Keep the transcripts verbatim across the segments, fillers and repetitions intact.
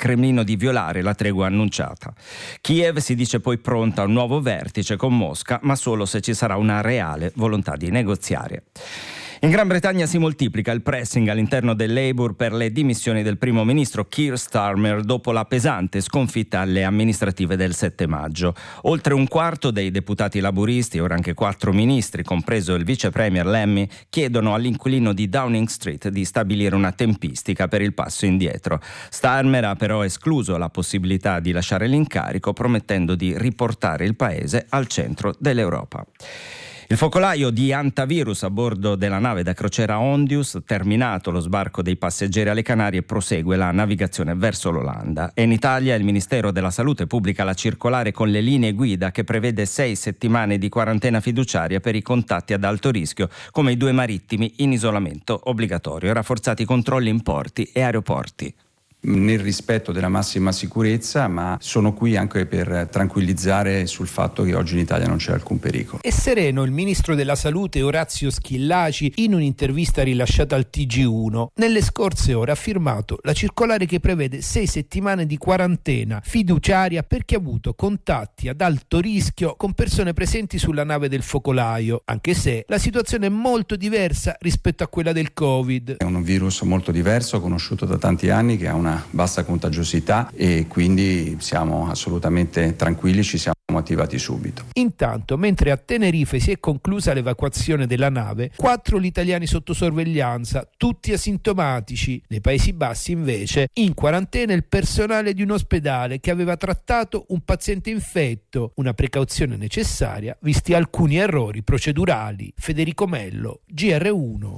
Cremlino di violare la tregua annunciata. Kiev si dice poi pronta a un nuovo vertice con Mosca, ma solo se ci sarà una reale volontà di negoziare. In Gran Bretagna si moltiplica il pressing all'interno del Labour per le dimissioni del primo ministro Keir Starmer dopo la pesante sconfitta alle amministrative del sette maggio. Oltre un quarto dei deputati laburisti, ora anche quattro ministri, compreso il vice premier Lemmy, chiedono all'inquilino di Downing Street di stabilire una tempistica per il passo indietro. Starmer ha però escluso la possibilità di lasciare l'incarico, promettendo di riportare il paese al centro dell'Europa. Il focolaio di antivirus a bordo della nave da crociera Ondius, terminato lo sbarco dei passeggeri alle Canarie, prosegue la navigazione verso l'Olanda. E in Italia il Ministero della Salute pubblica la circolare con le linee guida che prevede sei settimane di quarantena fiduciaria per i contatti ad alto rischio, come i due marittimi in isolamento obbligatorio, rafforzati i controlli in porti e aeroporti. Nel rispetto della massima sicurezza, ma sono qui anche per tranquillizzare sul fatto che oggi in Italia non c'è alcun pericolo. È sereno il ministro della Salute Orazio Schillaci in un'intervista rilasciata al T G uno. Nelle scorse ore ha firmato la circolare che prevede sei settimane di quarantena fiduciaria per chi ha avuto contatti ad alto rischio con persone presenti sulla nave del focolaio, anche se la situazione è molto diversa rispetto a quella del Covid. È un virus molto diverso, conosciuto da tanti anni, che ha una bassa contagiosità e quindi siamo assolutamente tranquilli, ci siamo attivati subito. Intanto, mentre a Tenerife si è conclusa l'evacuazione della nave, quattro gli italiani sotto sorveglianza, tutti asintomatici. Nei Paesi Bassi invece in quarantena il personale di un ospedale che aveva trattato un paziente infetto, una precauzione necessaria visti alcuni errori procedurali. Federico Mello, G R uno.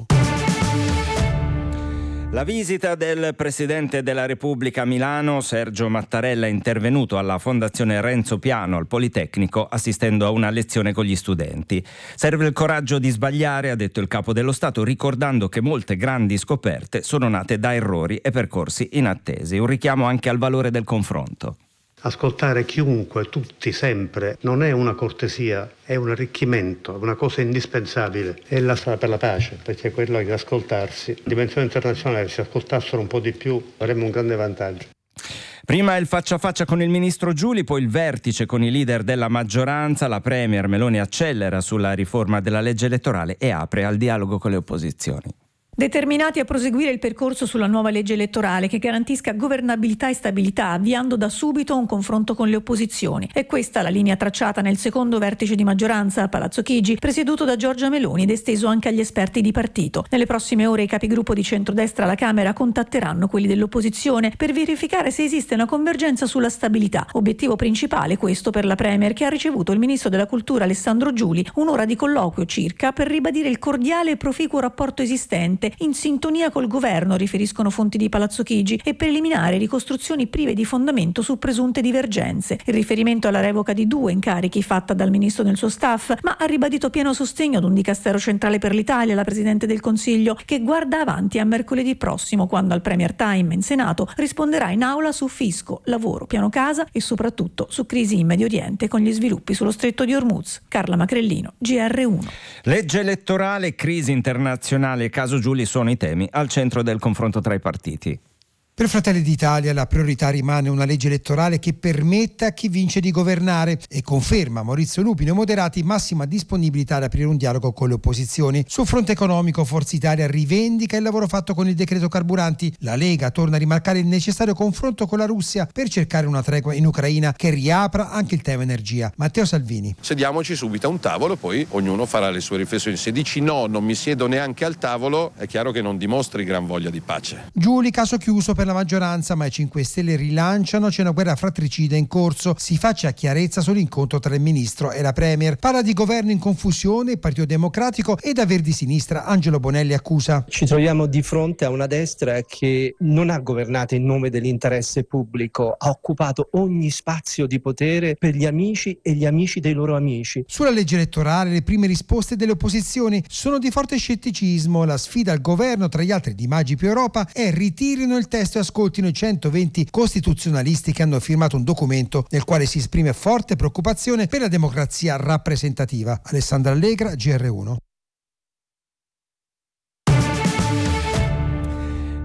La visita del Presidente della Repubblica a Milano, Sergio Mattarella, è intervenuto alla Fondazione Renzo Piano al Politecnico assistendo a una lezione con gli studenti. Serve il coraggio di sbagliare, ha detto il Capo dello Stato, ricordando che molte grandi scoperte sono nate da errori e percorsi inattesi. Un richiamo anche al valore del confronto. Ascoltare chiunque, tutti, sempre, non è una cortesia, è un arricchimento, è una cosa indispensabile. È la strada per la pace, perché quello di ascoltarsi, in dimensione internazionale, se ascoltassero un po' di più, avremmo un grande vantaggio. Prima il faccia a faccia con il ministro Giuli, poi il vertice con i leader della maggioranza. La premier Meloni accelera sulla riforma della legge elettorale e apre al dialogo con le opposizioni. Determinati a proseguire il percorso sulla nuova legge elettorale che garantisca governabilità e stabilità, avviando da subito un confronto con le opposizioni. È questa la linea tracciata nel secondo vertice di maggioranza a Palazzo Chigi, presieduto da Giorgia Meloni ed esteso anche agli esperti di partito. Nelle prossime ore i capigruppo di centrodestra alla Camera contatteranno quelli dell'opposizione per verificare se esiste una convergenza sulla stabilità. Obiettivo principale questo per la Premier, che ha ricevuto il ministro della Cultura Alessandro Giuli, un'ora di colloquio circa per ribadire il cordiale e proficuo rapporto esistente in sintonia col governo, riferiscono fonti di Palazzo Chigi, e per eliminare ricostruzioni prive di fondamento su presunte divergenze. Il riferimento alla revoca di due incarichi fatta dal ministro nel suo staff, ma ha ribadito pieno sostegno ad un dicastero centrale per l'Italia, la Presidente del Consiglio, che guarda avanti a mercoledì prossimo, quando al Premier Time in Senato risponderà in aula su fisco, lavoro, piano casa e soprattutto su crisi in Medio Oriente con gli sviluppi sullo stretto di Hormuz. Carla Macrellino, G R uno. Legge elettorale, crisi internazionale e caso Giuli sono i temi al centro del confronto tra i partiti. Per Fratelli d'Italia la priorità rimane una legge elettorale che permetta a chi vince di governare e conferma Maurizio Lupino e Moderati massima disponibilità ad aprire un dialogo con le opposizioni. Sul fronte economico Forza Italia rivendica il lavoro fatto con il decreto carburanti. La Lega torna a rimarcare il necessario confronto con la Russia per cercare una tregua in Ucraina che riapra anche il tema energia. Matteo Salvini. Sediamoci subito a un tavolo, poi ognuno farà le sue riflessioni. Se dici no, non mi siedo neanche al tavolo, è chiaro che non dimostri gran voglia di pace. Giuli, caso chiuso per la maggioranza, ma i cinque Stelle rilanciano, c'è una guerra fratricida in corso, si faccia chiarezza sull'incontro tra il ministro e la premier. Parla di governo in confusione, Partito Democratico e da Verdi Sinistra Angelo Bonelli accusa. Ci troviamo di fronte a una destra che non ha governato in nome dell'interesse pubblico, ha occupato ogni spazio di potere per gli amici e gli amici dei loro amici. Sulla legge elettorale le prime risposte delle opposizioni sono di forte scetticismo. La sfida al governo, tra gli altri Di Maggi più Europa, è ritirino il testo e ascoltino i centoventi costituzionalisti che hanno firmato un documento nel quale si esprime forte preoccupazione per la democrazia rappresentativa. Alessandra Allegra, G R uno.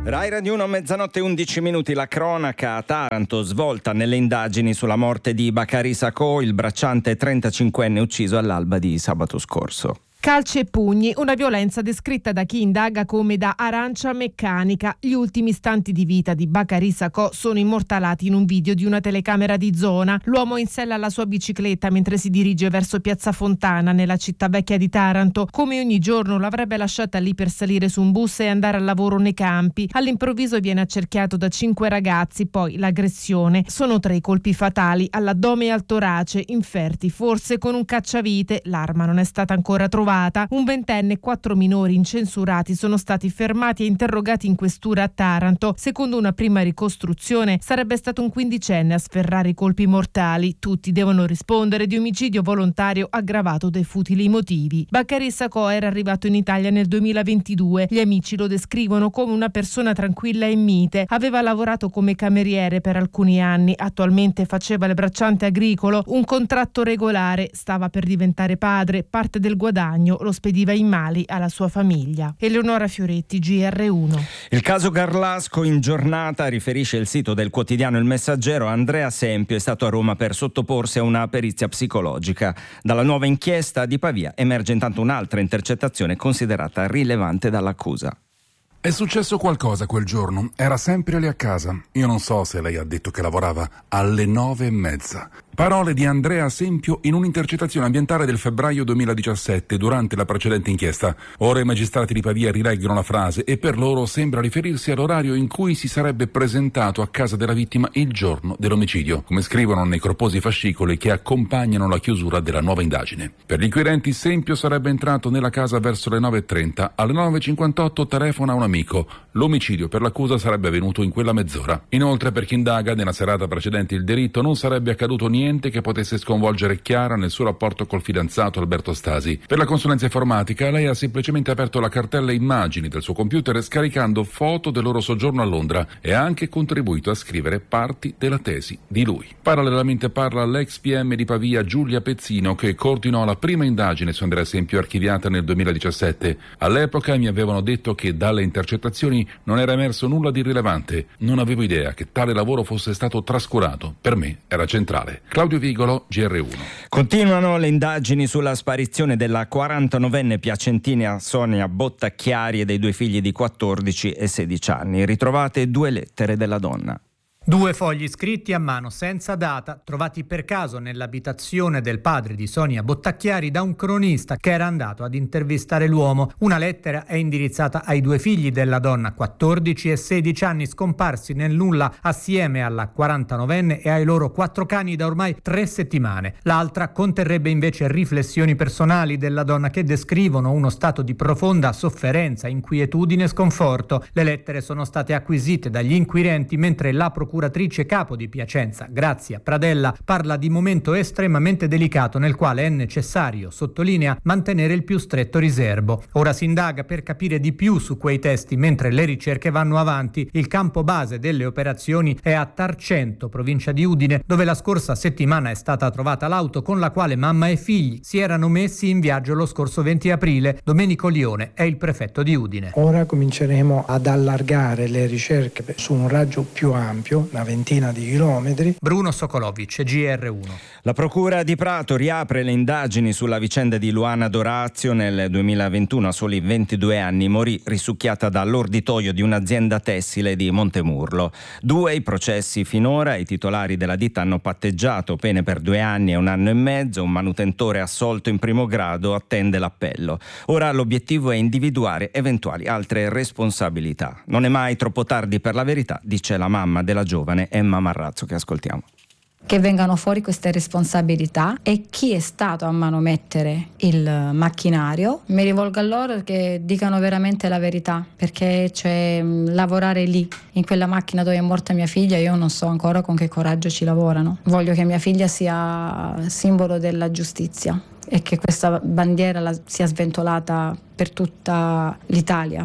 Rai Radio uno, mezzanotte undici minuti, la cronaca a Taranto, svolta nelle indagini sulla morte di Bakary Sacco, il bracciante trentacinquenne ucciso all'alba di sabato scorso. Calci e pugni, una violenza descritta da chi indaga come da arancia meccanica. Gli ultimi istanti di vita di Bakary Sacco sono immortalati in un video di una telecamera di zona. L'uomo in sella alla sua bicicletta mentre si dirige verso Piazza Fontana, nella città vecchia di Taranto. Come ogni giorno l'avrebbe lasciata lì per salire su un bus e andare al lavoro nei campi. All'improvviso viene accerchiato da cinque ragazzi, poi l'aggressione. Sono tre i colpi fatali, all'addome e al torace, inferti forse con un cacciavite. L'arma non è stata ancora trovata. Un ventenne e quattro minori incensurati sono stati fermati e interrogati in questura a Taranto. Secondo una prima ricostruzione sarebbe stato un quindicenne a sferrare i colpi mortali. Tutti devono rispondere di omicidio volontario aggravato dai futili motivi. Bakary Sacco era arrivato in Italia nel duemilaventidue. Gli amici lo descrivono come una persona tranquilla e mite. Aveva lavorato come cameriere per alcuni anni. Attualmente faceva il bracciante agricolo, un contratto regolare. Stava per diventare padre. Parte del guadagno lo spediva in Mali alla sua famiglia. Eleonora Fioretti, G R uno. Il caso Garlasco in giornata, riferisce il sito del quotidiano Il Messaggero. Andrea Sempio è stato a Roma per sottoporsi a una perizia psicologica. Dalla nuova inchiesta di Pavia emerge intanto un'altra intercettazione considerata rilevante dall'accusa. È successo qualcosa quel giorno, era sempre lì a casa. Io non so se lei ha detto che lavorava alle nove e mezza. Parole di Andrea Sempio in un'intercettazione ambientale del febbraio duemiladiciassette durante la precedente inchiesta. Ora i magistrati di Pavia rileggono la frase e per loro sembra riferirsi all'orario in cui si sarebbe presentato a casa della vittima il giorno dell'omicidio, come scrivono nei corposi fascicoli che accompagnano la chiusura della nuova indagine. Per gli inquirenti Sempio sarebbe entrato nella casa verso le nove e trenta, alle nove e cinquantotto telefona un amico. L'omicidio per l'accusa sarebbe avvenuto in quella mezz'ora. Inoltre, per chi indaga, nella serata precedente il delitto non sarebbe accaduto niente che potesse sconvolgere Chiara nel suo rapporto col fidanzato Alberto Stasi. Per la consulenza informatica lei ha semplicemente aperto la cartella immagini del suo computer scaricando foto del loro soggiorno a Londra e ha anche contribuito a scrivere parti della tesi di lui. Parallelamente parla l'ex P M di Pavia Giulia Pezzino, che coordinò la prima indagine su Andrea Sempio archiviata nel duemiladiciassette. All'epoca mi avevano detto che dalle intercettazioni non era emerso nulla di rilevante. Non avevo idea che tale lavoro fosse stato trascurato. Per me era centrale. Claudio Vigolo, G R uno. Continuano le indagini sulla sparizione della quarantanovenne piacentina Sonia Bottacchiari e dei due figli di quattordici e sedici anni. Ritrovate due lettere della donna. Due fogli scritti a mano senza data, trovati per caso nell'abitazione del padre di Sonia Bottacchiari da un cronista che era andato ad intervistare l'uomo. Una lettera è indirizzata ai due figli della donna, quattordici e sedici anni, scomparsi nel nulla assieme alla quarantanovenne e ai loro quattro cani da ormai tre settimane. L'altra conterrebbe invece riflessioni personali della donna che descrivono uno stato di profonda sofferenza, inquietudine e sconforto. Le lettere sono state acquisite dagli inquirenti mentre la procura procuratrice capo di Piacenza, Grazia Pradella, parla di momento estremamente delicato nel quale è necessario, sottolinea, mantenere il più stretto riserbo. Ora si indaga per capire di più su quei testi mentre le ricerche vanno avanti. Il campo base delle operazioni è a Tarcento, provincia di Udine, dove la scorsa settimana è stata trovata l'auto con la quale mamma e figli si erano messi in viaggio lo scorso venti aprile. Domenico Lione è il prefetto di Udine. Ora cominceremo ad allargare le ricerche su un raggio più ampio, una ventina di chilometri. Bruno Sokolovic, G R uno. La procura di Prato riapre le indagini sulla vicenda di Luana Dorazio. Nel duemilaventuno, a soli ventidue anni, morì risucchiata dall'orditoio di un'azienda tessile di Montemurlo. Due i processi finora, i titolari della ditta hanno patteggiato pene per due anni e un anno e mezzo, un manutentore assolto in primo grado attende l'appello. Ora l'obiettivo è individuare eventuali altre responsabilità. Non è mai troppo tardi per la verità, dice la mamma della giovane Emma Marrazzo, che ascoltiamo. Che vengano fuori queste responsabilità e chi è stato a manomettere il macchinario. Mi rivolgo a loro che dicano veramente la verità, perché c'è lavorare lì, in quella macchina dove è morta mia figlia, io non so ancora con che coraggio ci lavorano. Voglio che mia figlia sia simbolo della giustizia e che questa bandiera la, sia sventolata per tutta l'Italia.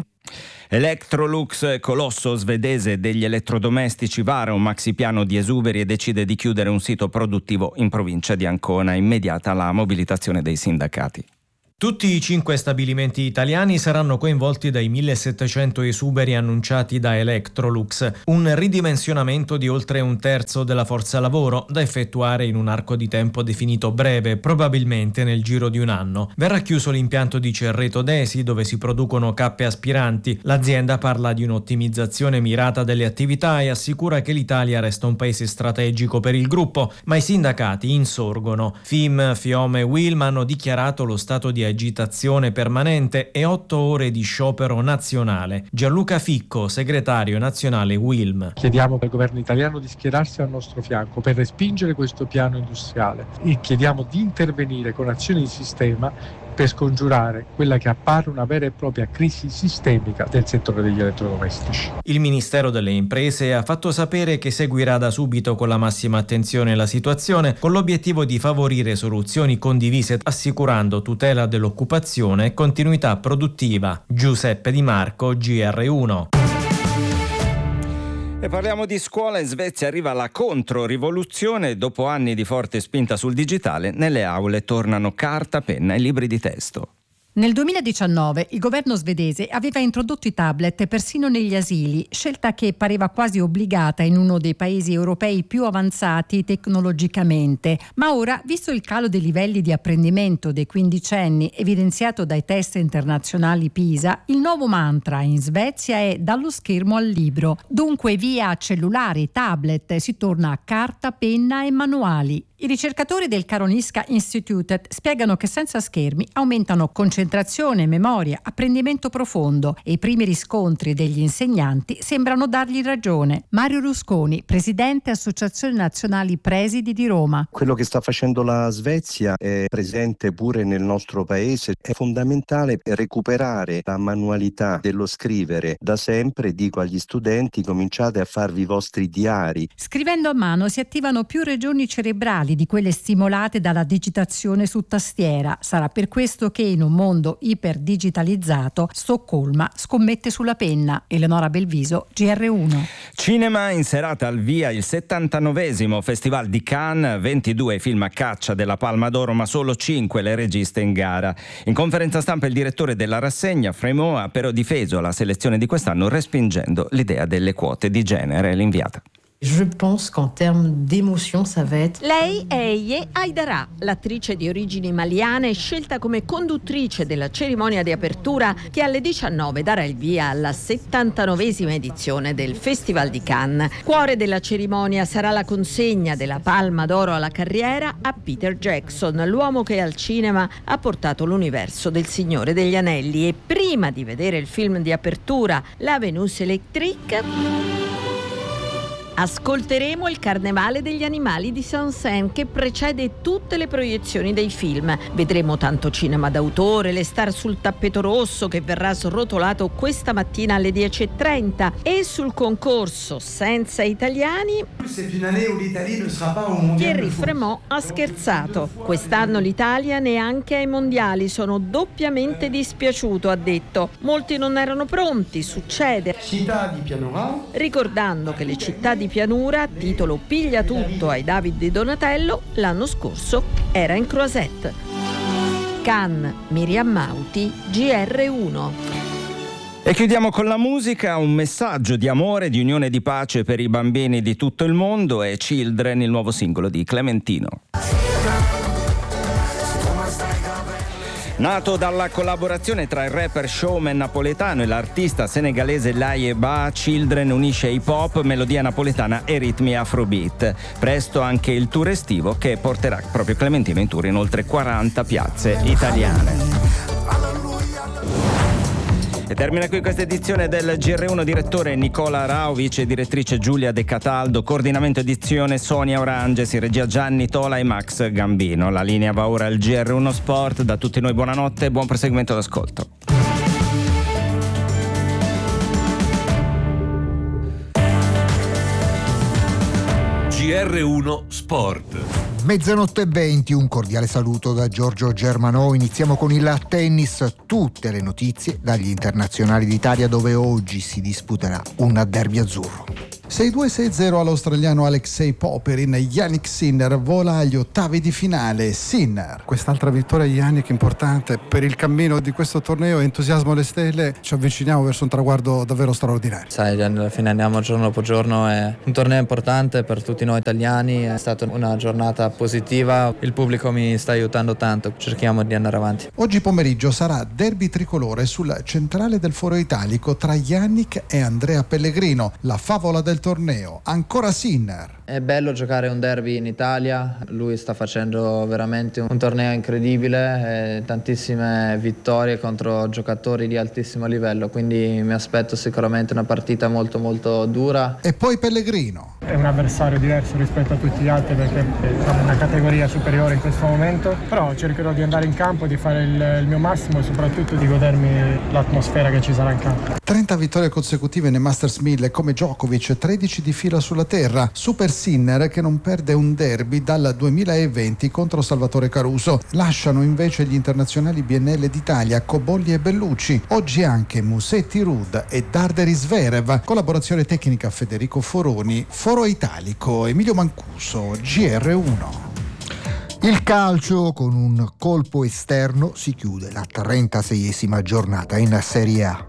Electrolux, colosso svedese degli elettrodomestici, vara un maxipiano di esuberi e decide di chiudere un sito produttivo in provincia di Ancona. Immediata la mobilitazione dei sindacati. Tutti i cinque stabilimenti italiani saranno coinvolti dai millesettecento esuberi annunciati da Electrolux, un ridimensionamento di oltre un terzo della forza lavoro da effettuare in un arco di tempo definito breve, probabilmente nel giro di un anno. Verrà chiuso l'impianto di Cerreto Desi, dove si producono cappe aspiranti. L'azienda parla di un'ottimizzazione mirata delle attività e assicura che l'Italia resta un paese strategico per il gruppo, ma i sindacati insorgono. F I M, FIOM e WILM hanno dichiarato lo stato di agitazione permanente e otto ore di sciopero nazionale. Gianluca Ficco, segretario nazionale WILM. Chiediamo al governo italiano di schierarsi al nostro fianco per respingere questo piano industriale e chiediamo di intervenire con azioni di sistema per scongiurare quella che appare una vera e propria crisi sistemica del settore degli elettrodomestici. Il Ministero delle Imprese ha fatto sapere che seguirà da subito con la massima attenzione la situazione, con l'obiettivo di favorire soluzioni condivise, assicurando tutela dell'occupazione e continuità produttiva. Giuseppe Di Marco, G R uno. E parliamo di scuola. In Svezia arriva la controrivoluzione. Dopo anni di forte spinta sul digitale, nelle aule tornano carta, penna e libri di testo. Nel duemiladiciannove il governo svedese aveva introdotto i tablet persino negli asili, scelta che pareva quasi obbligata in uno dei paesi europei più avanzati tecnologicamente. Ma ora, visto il calo dei livelli di apprendimento dei quindicenni evidenziato dai test internazionali PISA, il nuovo mantra in Svezia è dallo schermo al libro. Dunque via cellulari, tablet, si torna a carta, penna e manuali. I ricercatori del Karolinska Institutet spiegano che senza schermi aumentano concentrazione, memoria, apprendimento profondo e i primi riscontri degli insegnanti sembrano dargli ragione. Mario Rusconi, presidente Associazione Nazionali Presidi di Roma. Quello che sta facendo la Svezia è presente pure nel nostro paese. È fondamentale recuperare la manualità dello scrivere. Da sempre dico agli studenti: cominciate a farvi i vostri diari. Scrivendo a mano si attivano più regioni cerebrali di quelle stimolate dalla digitazione su tastiera. Sarà per questo che in un mondo iperdigitalizzato Stoccolma scommette sulla penna. Eleonora Belviso, G R uno. Cinema, in serata al via il settantanovesimo Festival di Cannes, ventidue film a caccia della Palma d'Oro, ma solo cinque le registe in gara. In conferenza stampa il direttore della rassegna, Frémaux, ha però difeso la selezione di quest'anno respingendo l'idea delle quote di genere. L'inviata. Je pense qu'en termes d'émotion, ça va être... Lei è Ye Aidara, l'attrice di origini maliane scelta come conduttrice della cerimonia di apertura che alle diciannove darà il via alla settantanovesima edizione del Festival di Cannes. Cuore della cerimonia sarà la consegna della Palma d'Oro alla carriera a Peter Jackson, l'uomo che al cinema ha portato l'universo del Signore degli Anelli. E prima di vedere il film di apertura, La Venus Electrique, ascolteremo il Carnevale degli Animali di Saint-Saëns che precede tutte le proiezioni dei film. Vedremo tanto cinema d'autore, le star sul tappeto rosso che verrà srotolato questa mattina alle dieci e trenta, e sul concorso Senza Italiani Thierry Frémaux ha scherzato. Quest'anno l'Italia neanche ai mondiali, sono doppiamente dispiaciuto, ha detto. Molti non erano pronti, succede. Ricordando che le città di pianura, titolo piglia tutto ai David di Donatello, l'anno scorso era in Croisette. Cannes, Miriam Mauti, G R uno. E chiudiamo con la musica. Un messaggio di amore, di unione e di pace per i bambini di tutto il mondo è Children, il nuovo singolo di Clementino. Nato dalla collaborazione tra il rapper showman napoletano e l'artista senegalese Laye Ba, Children unisce hip hop, melodia napoletana e ritmi afrobeat. Presto anche il tour estivo che porterà proprio Clementino in tour in oltre quaranta piazze italiane. E termina qui questa edizione del G R uno. Direttore Nicola Rao, vice direttrice Giulia De Cataldo, coordinamento edizione Sonia Oranges, in regia Gianni Tola e Max Gambino. La linea va ora al G R uno Sport. Da tutti noi buonanotte e buon proseguimento d'ascolto. G R uno Sport. Mezzanotte e venti, un cordiale saluto da Giorgio Germanò. Iniziamo con il tennis, tutte le notizie dagli internazionali d'Italia dove oggi si disputerà un derby azzurro. sei due sei zero all'australiano Alexei Popyrin. Yannick Sinner vola agli ottavi di finale. Sinner. Quest'altra vittoria di Yannick importante per il cammino di questo torneo. Entusiasmo alle stelle, ci avviciniamo verso un traguardo davvero straordinario. Sai, alla fine andiamo giorno dopo giorno, è un torneo importante per tutti noi italiani, è stata una giornata positiva, il pubblico mi sta aiutando tanto, cerchiamo di andare avanti. Oggi pomeriggio sarà derby tricolore sul centrale del Foro Italico tra Yannick e Andrea Pellegrino, la favola del torneo. Ancora Sinner. È bello giocare un derby in Italia, lui sta facendo veramente un torneo incredibile, eh, tantissime vittorie contro giocatori di altissimo livello, quindi mi aspetto sicuramente una partita molto molto dura. E poi Pellegrino. È un avversario diverso rispetto a tutti gli altri perché è una categoria superiore in questo momento, però cercherò di andare in campo, di fare il, il mio massimo e soprattutto di godermi l'atmosfera che ci sarà in campo. trenta vittorie consecutive nei Masters mille come Djokovic, tredici di fila sulla terra. Super Sinner che non perde un derby dal duemilaventi contro Salvatore Caruso. Lasciano invece gli internazionali B N L d'Italia Cobolli e Bellucci. Oggi anche Musetti Ruud e Darderi Zverev. Collaborazione tecnica Federico Foroni. Foro Italico Emilio Mancuso, G R uno. Il calcio, con un colpo esterno, si chiude la trentaseiesima giornata in Serie A.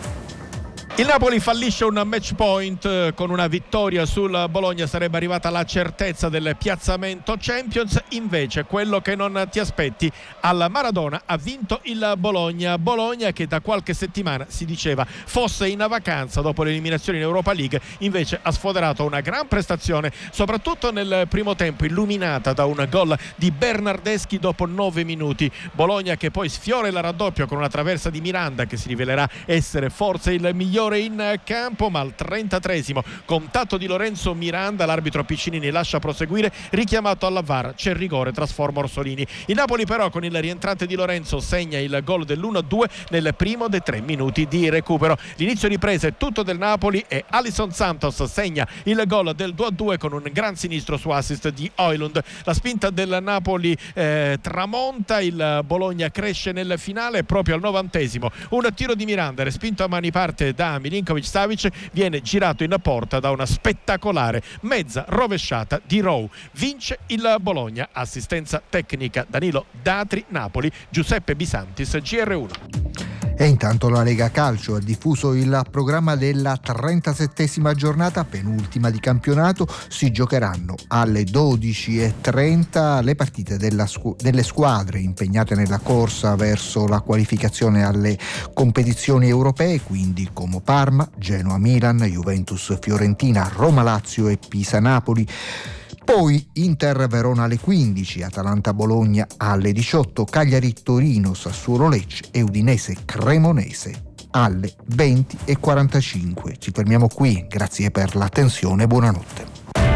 Il Napoli fallisce un match point con una vittoria sul Bologna, sarebbe arrivata la certezza del piazzamento Champions, invece quello che non ti aspetti, al Maradona ha vinto il Bologna, Bologna che da qualche settimana si diceva fosse in vacanza dopo l'eliminazione in Europa League, invece ha sfoderato una gran prestazione soprattutto nel primo tempo, illuminata da un gol di Bernardeschi dopo nove minuti. Bologna che poi sfiora il raddoppio con una traversa di Miranda che si rivelerà essere forse il migliore in campo, ma al trentatreesimo contatto di Lorenzo Miranda, l'arbitro Piccinini lascia proseguire, richiamato alla V A R, c'è il rigore, trasforma Orsolini. Il Napoli però con il rientrante di Lorenzo segna il gol dell'uno a due nel primo dei tre minuti di recupero. L'inizio di presa è tutto del Napoli e Alisson Santos segna il gol del due a due con un gran sinistro su assist di Højlund. La spinta del Napoli eh, tramonta, il Bologna cresce nel finale proprio al novantesimo, un tiro di Miranda respinto a mani parte da Milinkovic-Savic viene girato in porta da una spettacolare mezza rovesciata di Rowe. Vince il Bologna, assistenza tecnica Danilo Datri, Napoli Giuseppe Bisantis, G R uno. E intanto la Lega Calcio ha diffuso il programma della trentasettesima giornata, penultima di campionato. Si giocheranno alle dodici e trenta le partite della scu- delle squadre impegnate nella corsa verso la qualificazione alle competizioni europee, quindi Como Parma, Genoa Milan, Juventus Fiorentina, Roma Lazio e Pisa Napoli. Poi Inter Verona alle quindici, Atalanta Bologna alle diciotto, Cagliari Torino, Sassuolo Lecce e Udinese Cremonese alle venti e quarantacinque. Ci fermiamo qui, grazie per l'attenzione e buonanotte.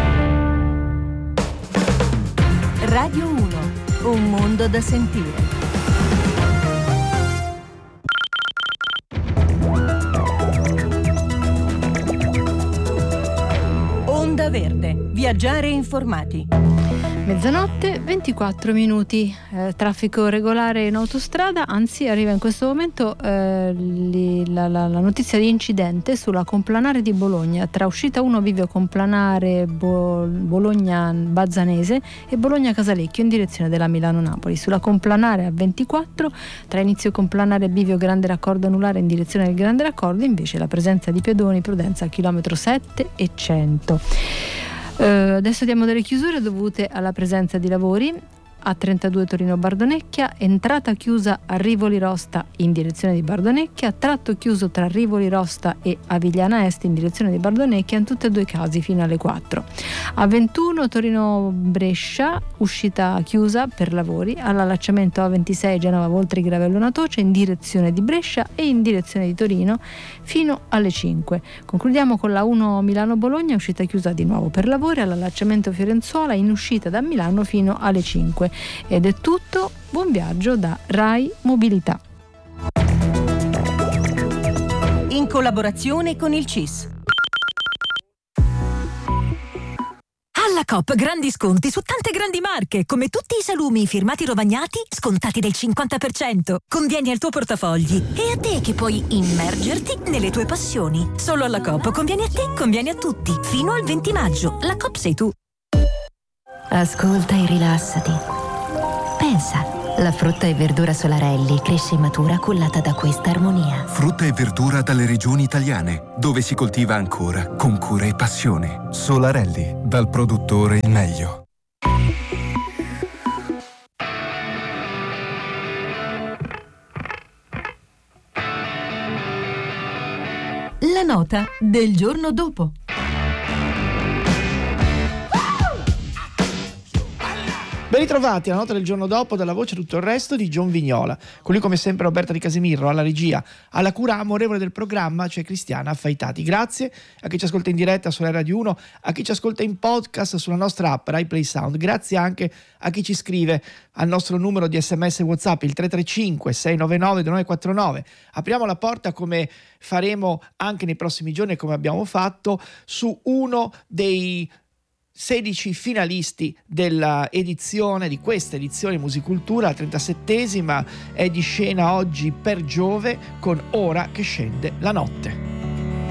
Radio uno, un mondo da sentire. Onda Verde, viaggiare informati. Mezzanotte, ventiquattro minuti, eh, traffico regolare in autostrada, anzi arriva in questo momento eh, li, la, la, la notizia di incidente sulla Complanare di Bologna, tra uscita uno Bivio Complanare Bo, Bologna Bazzanese e Bologna Casalecchio in direzione della Milano-Napoli. Sulla Complanare a ventiquattro, tra inizio Complanare Bivio Grande Raccordo Anulare in direzione del Grande Raccordo, invece la presenza di pedoni, prudenza a chilometro sette e cento. Uh, adesso diamo delle chiusure dovute alla presenza di lavori. A trentadue Torino Bardonecchia, entrata chiusa a Rivoli Rosta in direzione di Bardonecchia, tratto chiuso tra Rivoli Rosta e Avigliana Est in direzione di Bardonecchia, in tutti e due i casi fino alle quattro. A ventuno Torino Brescia, uscita chiusa per lavori all'allacciamento A ventisei Genova Voltri Gravello Natoce in direzione di Brescia e in direzione di Torino fino alle cinque. Concludiamo con la uno Milano Bologna, uscita chiusa di nuovo per lavori all'allacciamento Fiorenzuola in uscita da Milano fino alle cinque. Ed è tutto, buon viaggio da Rai Mobilità. In collaborazione con il C I S. Alla Coop grandi sconti su tante grandi marche, come tutti i salumi firmati Rovagnati, scontati del cinquanta per cento. Convieni al tuo portafogli e a te che puoi immergerti nelle tue passioni. Solo alla Coop conviene a te, conviene a tutti. Fino al venti maggio. La Coop sei tu. Ascolta e rilassati. Pensa. La frutta e verdura Solarelli cresce in matura cullata da questa armonia. Frutta e verdura dalle regioni italiane, dove si coltiva ancora con cura e passione. Solarelli, dal produttore il meglio. La nota del giorno dopo. Ben ritrovati alla nota del giorno dopo, dalla voce tutto il resto di John Vignola. Con lui come sempre Roberta Di Casimiro alla regia, alla cura amorevole del programma c'è Cristiana Affaitati. Grazie a chi ci ascolta in diretta sulla Radio uno, a chi ci ascolta in podcast sulla nostra app Rai Play Sound. Grazie anche a chi ci scrive al nostro numero di sms WhatsApp, il tre tre cinque sei nove nove due nove quattro nove. Apriamo la porta, come faremo anche nei prossimi giorni e come abbiamo fatto, su uno dei sedici finalisti della edizione, di questa edizione di Musicultura, la trentasettesima, è di scena oggi per Giove con Ora che scende la notte.